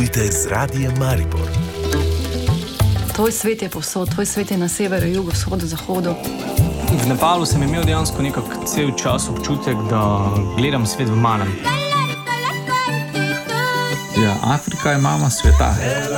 Budite z Radijem Maribor. Tvoj svet je povsod, tvoj svet je na severu, jugu, vzhodu, zahodu. V Nepalu sem imel dejansko nekako cel čas občutek, da gledam svet v malem. Ja, Afrika je mama sveta.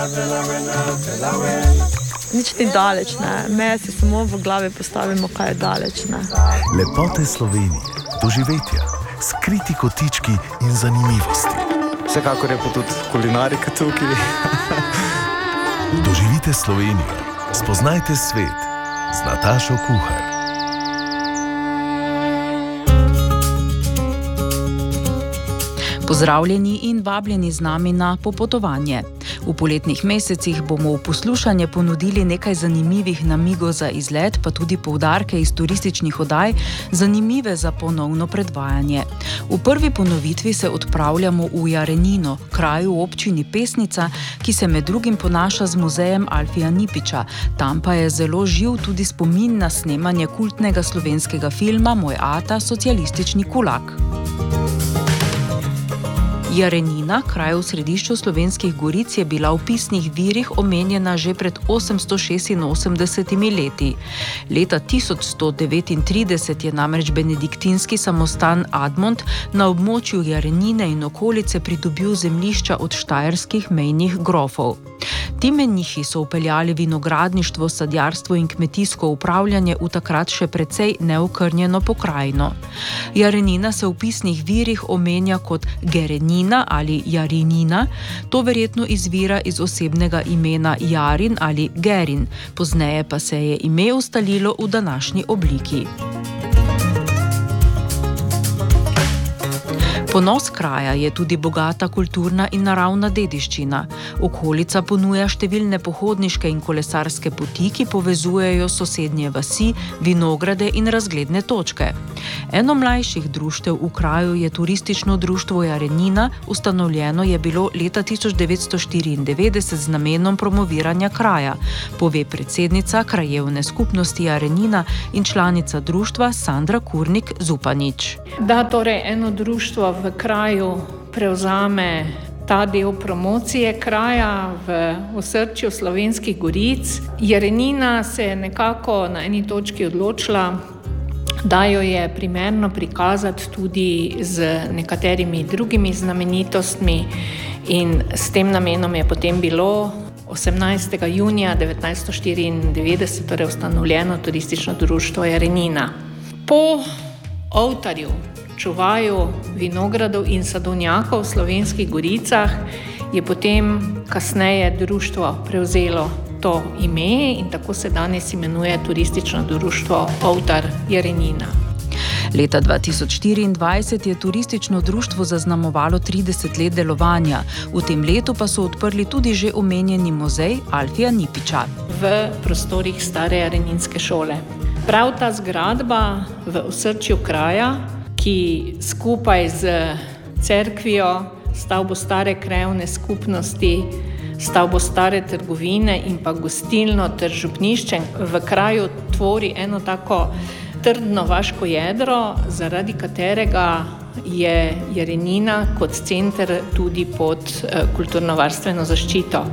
Nič ni daleč, ne. Meje si samo v glavi postavimo, kaj je daleč, ne. Lepote Slovenije, doživetja, skriti kotički in zanimivosti. Vsekakor je pa tudi kulinarika tukaj. Doživite Slovenijo, spoznajte svet z Natašo Kuhar. Pozdravljeni in vabljeni z nami na popotovanje. V poletnih mesecih bomo v poslušanje ponudili nekaj zanimivih namigov za izlet, pa tudi poudarke iz turističnih oddaj, zanimive za ponovno predvajanje. V prvi ponovitvi se odpravljamo v Jarenino, kraju v občini Pesnica, ki se med drugim ponaša z muzejem Alfija Nipiča. Tam pa je zelo živ tudi spomin na snemanje kultnega slovenskega filma Moj ata, socialistični kulak. Jarenina, kraj v središču Slovenskih goric, je bila v pisnih virih omenjena že pred 886 leti. Leta 1139 je namreč benediktinski samostan Admont na območju Jarenine in okolice pridobil zemljišča od štajerskih mejnih grofov. Ti menihi so vpeljali vinogradništvo, sadjarstvo in kmetijsko upravljanje v takrat še precej neokrnjeno pokrajino. Jarenina se v pisnih virih omenja kot Gerenina ali Jarinina, to verjetno izvira iz osebnega imena Jarin ali Gerin, pozneje pa se je ime ustalilo v današnji obliki. Ponos kraja je tudi bogata kulturna in naravna dediščina. Okolica ponuja številne pohodniške in kolesarske poti, ki povezujejo sosednje vasi, vinograde in razgledne točke. Eno mlajših društev v kraju je turistično društvo Jarenina, ustanovljeno je bilo leta 1994 z namenom promoviranja kraja, pove predsednica krajevne skupnosti Jarenina in članica društva Sandra Kurnik-Zupanič. Da torej eno društvo v kraju prevzame ta del promocije kraja v osrčju Slovenskih goric. Jarenina se je nekako na eni točki odločila, da jo je primerno prikazati tudi z nekaterimi drugimi znamenitostmi in s tem namenom je potem bilo 18. junija 1994 torej ustanovljeno turistično društvo Jarenina. Po oltarju, čuvaju vinogradov in sadovnjakov v Slovenskih goricah je potem kasneje društvo prevzelo to ime in tako se danes imenuje turistično društvo Oltar Jarenina. Leta 2024 je turistično društvo zaznamovalo 30 let delovanja. V tem letu pa so odprli tudi že omenjeni muzej Alfija Nipiča v prostorih stare jareninske šole. Prav ta zgradba v osrčju kraja, ki skupaj z cerkvijo, stavbo stare krajevne skupnosti, stavbo stare trgovine in pa gostilno ter župnišče v kraju tvori eno tako trdno vaško jedro, zaradi katerega je Jarenina kot center tudi pod kulturno-varstveno zaščito.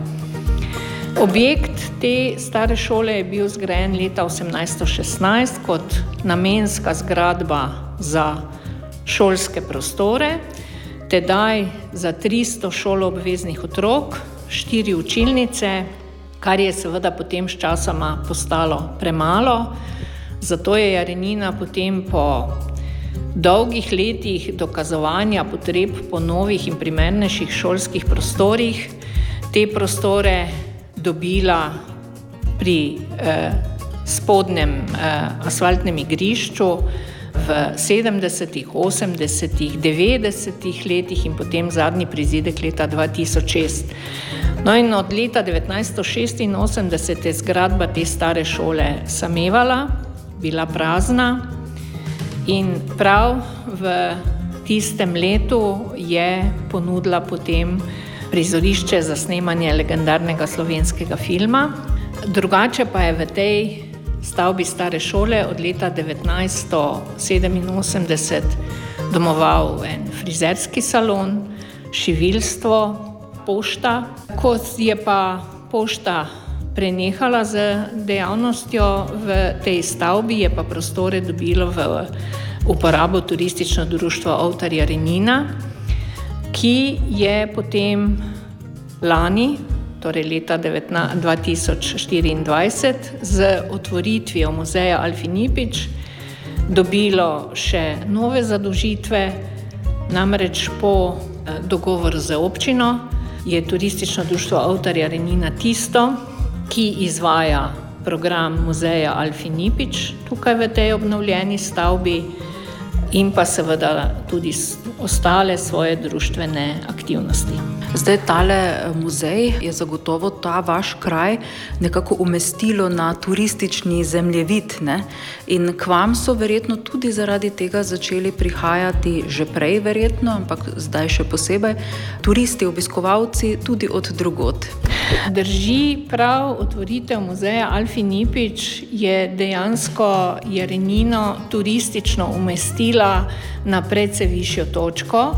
Objekt te stare šole je bil zgrajen leta 1816 kot namenska zgradba za šolske prostore, tedaj za 300 šoloobveznih otrok, 4 učilnice, kar je seveda potem s časoma postalo premalo. Zato je Jarenina potem po dolgih letih dokazovanja potreb po novih in primernejših šolskih prostorih te prostore dobila pri spodnjem asfaltnem igrišču v 70., 80., 90. letih in potem zadnji prizidek leta 2006. No in od leta 1986 je zgradba te stare šole samevala, bila prazna in prav v tistem letu je ponudila potem prizorišče za snemanje legendarnega slovenskega filma. Drugače pa je v tej stavbi stare šole od leta 1987 domoval en frizerski salon, šiviljstvo, pošta. Ko je pa pošta prenehala z dejavnostjo v tej stavbi, je pa prostore dobilo v uporabo turistično društvo Ovtarja Renina, ki je potem lani, torej leta 2024, z otvoritvijo muzeja Alfi Nipič dobilo še nove zadolžitve, namreč po dogovoru z občino je turistično društvo Ovtarja Renina tisto, ki izvaja program muzeja Alfi Nipič tukaj v tej obnovljeni stavbi in pa seveda tudi ostale svoje društvene aktivnosti. Zdaj tale muzej je zagotovo ta vaš kraj nekako umestilo na turistični zemljevid, ne? In k vam so verjetno tudi zaradi tega začeli prihajati že prej verjetno, ampak zdaj še posebej, turisti, obiskovalci tudi od drugod. Drži, prav otvoritev muzeja Alfi Nipič je dejansko Renino turistično umestila na precej višjo točko,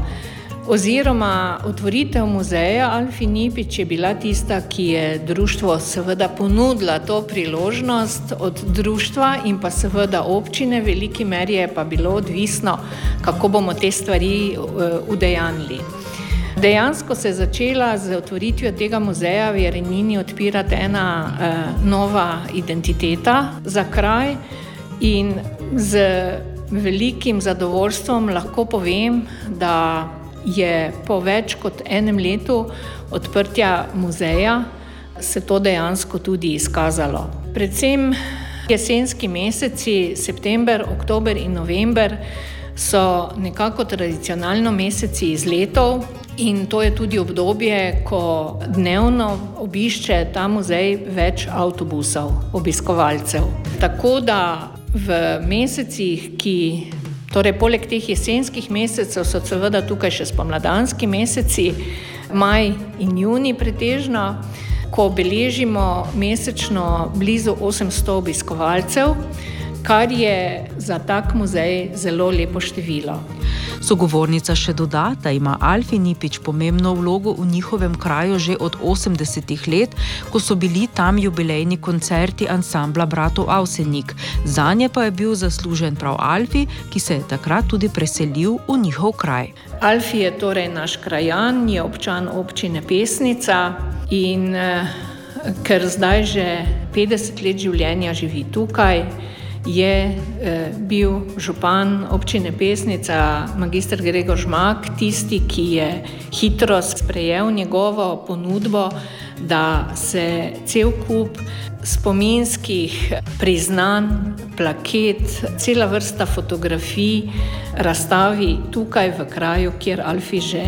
oziroma otvoritev muzeja Alfi Nipič je bila tista, ki je društvo seveda ponudila to priložnost. Od društva in pa seveda občine v veliki meri je pa bilo odvisno, kako bomo te stvari udejanili. Dejansko se je začela z otvoritvijo tega muzeja v Renini odpirati ena nova identiteta za kraj in z velikim zadovoljstvom lahko povem, da je po več kot enem letu odprtja muzeja se to dejansko tudi izkazalo. Predvsem jesenski meseci, september, oktober in november, so nekako tradicionalno meseci izletov in to je tudi obdobje, ko dnevno obišče ta muzej več avtobusov obiskovalcev. Tako da v mesecih, torej poleg teh jesenskih mesecev so seveda tukaj še spomladanski meseci, maj in junij pretežno, ko beležimo mesečno blizu 800 obiskovalcev, kar je za tak muzej zelo lepo število. Sogovornica še doda, da ima Alfi Nipič pomembno vlogo v njihovem kraju že od 80-ih let, ko so bili tam jubilejni koncerti ansambla bratov Avsenik. Zanje pa je bil zaslužen prav Alfi, ki se je takrat tudi preselil v njihov kraj. Alfi je torej naš krajan, je občan občine Pesnica in ker zdaj že 50 let življenja živi tukaj, je bil župan občine Pesnica, magister Gregor Žmak, tisti, ki je hitro sprejel njegovo ponudbo, da se cel kup spominskih priznanj, plaket, cela vrsta fotografij razstavi tukaj v kraju, kjer Alfi že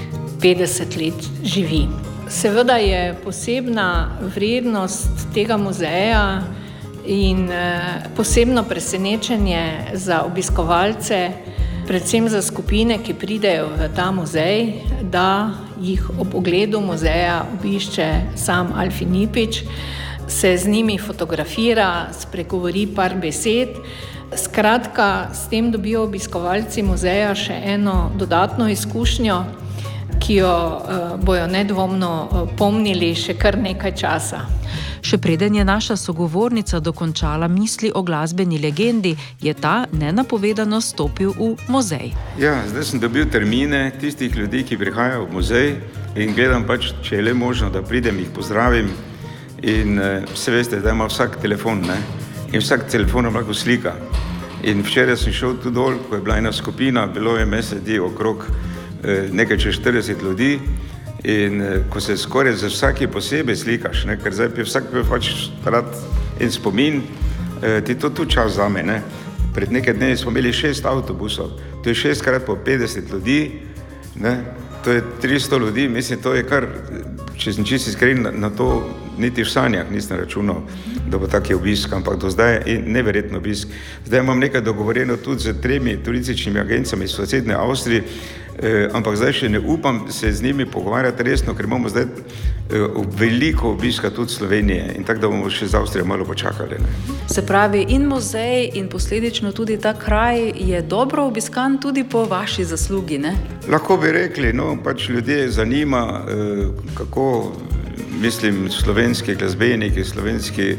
50 let živi. Seveda je posebna vrednost tega muzeja in posebno presenečenje za obiskovalce, predvsem za skupine, ki pridejo v ta muzej, da jih ob ogledu muzeja obišče sam Alfi Nipič, se z njimi fotografira, spregovori par besed. Skratka, s tem dobijo obiskovalci muzeja še eno dodatno izkušnjo, ki jo bojo nedvomno pomnili še kar nekaj časa. Še preden je naša sogovornica dokončala misli o glasbeni legendi, je ta nenapovedano stopil v muzej. Ja, zdaj sem dobil termine tistih ljudi, ki prihajajo v muzej in gledam pač, če je le možno, da pridem, jih pozdravim. In vse veste, da ima vsak telefon, ne? In vsak telefonom lahko slika. In včeraj sem šel tu dol, ko je bila ena skupina, bilo je mesedi okrog nekaj čez 40 ljudi. In ko se skoraj za vsaki posebej slikaš, ne, ker zdaj vsak pač rad en spomin, ti to tu čas zame, ne. Pred nekaj dnevi smo imeli 6 avtobusov, to je 6 krat po 50 ljudi, ne, to je 300 ljudi, mislim, to je kar, če sem čisto iskren, na to niti v sanjah nisem računal, da bo taki obisk, ampak do zdaj je neverjetno obisk. Zdaj imam nekaj dogovorjeno tudi z 3 turističnimi agencijami iz sosednje Avstrije, ampak zdaj še ne upam se z njimi pogovarjati resno, ker imamo zdaj veliko obiska tudi Slovenije in tako da bomo še z Avstrijo malo počakali. Ne. Se pravi, in muzej in posledično tudi ta kraj je dobro obiskan tudi po vaši zaslugi, ne? Lahko bi rekli, no, pač ljudje zanima, kako, mislim, slovenski glasbeniki, slovenski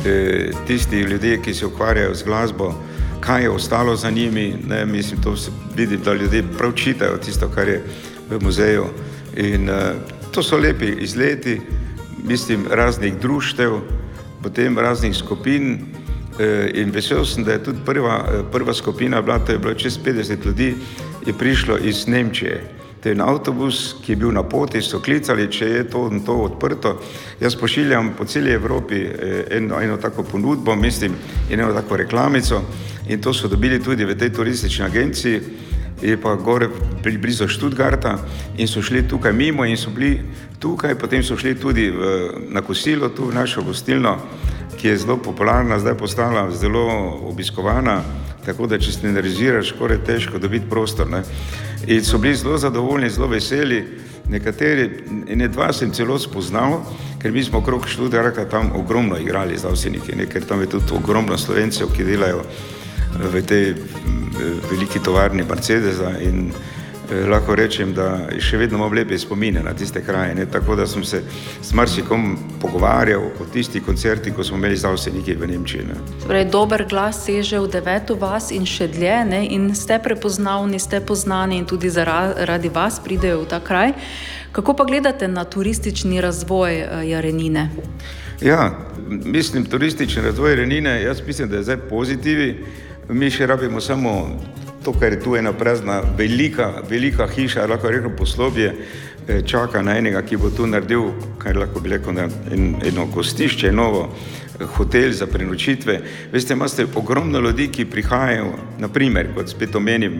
tisti ljudje, ki se ukvarjajo z glasbo, kaj je ostalo za njimi, ne, mislim, to vidim, da ljudje prav čitajo tisto, kar je v muzeju in to so lepi izleti, mislim, raznih društev, potem raznih skupin in vesel sem, da je tudi prva skupina bila, to je bilo čez 50 ljudi, je prišlo iz Nemčije. To je en avtobus, ki je bil na poti, so klicali, če je to in to odprto. Jaz pošiljam po celi Evropi eno tako ponudbo, mislim, in eno tako reklamico in to so dobili tudi v tej turistični agenciji, je pa gore blizu Stuttgarta in so šli tukaj mimo in so bili tukaj, potem so šli tudi na kosilo tu v našo gostilno, ki je zelo popularna, zdaj postala zelo obiskovana, tako da če se ne rezerviraš, skoraj težko dobiti prostor, ne. In so bili zelo zadovoljni, zelo veseli, nekateri, ene dva sem celo spoznal, ker mi smo okrog Stuttgarta tam ogromno igrali znanstveniki, ne, ker tam je tudi ogromno Slovencev, ki delajo v tej veliki tovarni Mercedesa in lahko rečem, da še vedno imam lepe spomine na tiste kraje, ne, tako da sem se s marsikom pogovarjal o tistih koncertih, ko smo imeli znanstveniki v Nemčiji. Ne. Torej, dober glas seže v 9. vas in še dlje, ne, in ste prepoznavni, ste poznani in tudi zaradi vas pridejo v ta kraj. Kako pa gledate na turistični razvoj Jarenine? Ja, mislim, turistični razvoj Jarenine, jaz mislim, da je zdaj pozitivi. Mi še rabimo samo to, kar je tu ena prazna, velika hiša, lahko rekel poslopje, čaka na enega, ki bo tu naredil, kar lahko bi rekel, eno gostišče, novo hotel za prenočitve. Veste, imate ogromno ljudi, ki prihajajo, naprimer, kot spet omenim,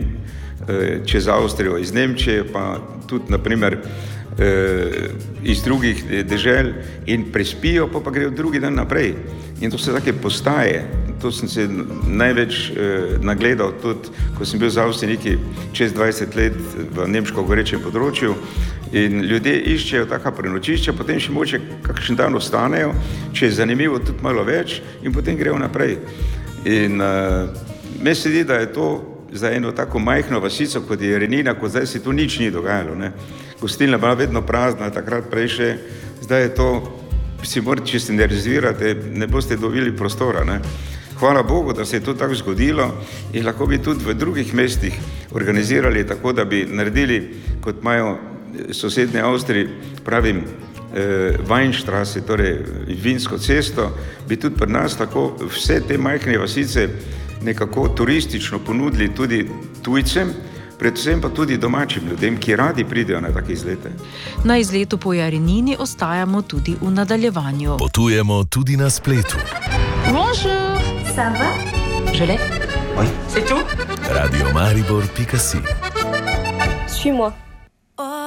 čez Avstrijo, iz Nemčije, pa tudi, naprimer, iz drugih dežel in prespijo, pa grejo drugi dan naprej. In to se take postaje. To sem se največ nagledal tudi, ko sem bil z Avstrijniki čez 20 let v nemško-gorečem področju in ljudje iščejo taka prenočišča, potem še moče kakšen dan ostanejo, če je zanimivo tudi malo več in potem grejo naprej. In meni se zdi, da je to za eno tako majhno vasico, kot je Jarenina, kot zdaj se tu nič ni dogajalo, ne. Gostilna bila vedno prazna, takrat prej še, zdaj je to, če se ne rezervirate, ne boste dobili prostora, ne. Hvala Bogu, da se je to tako zgodilo in lahko bi tudi v drugih mestih organizirali tako, da bi naredili, kot imajo sosednje Avstriji, pravim, Weinstraße, torej vinsko cesto, bi tudi pri nas tako vse te majhne vasice nekako turistično ponudili tudi tujcem, predvsem pa tudi domačim ljudem, ki radi pridejo na take izlete. Na izletu po Jarenini ostajamo tudi v nadaljevanju. Potujemo tudi na spletu. Bonjour, ça va? Je l'ai. Oui, c'est tout. radiomaribor.si Suis-moi.